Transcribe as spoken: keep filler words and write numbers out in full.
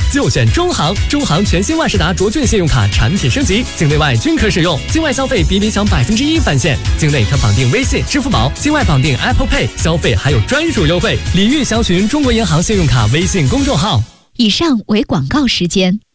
就选中行。中行全新万事达卓俊信用卡产品升级，境内外均可使用，境外消费比比享百分之一返现，境内可绑定微信、支付宝，境外绑定 Apple Pay， 消费还有专属优惠。礼遇详询中国银行信用卡微信公众号。 以上为广告时间。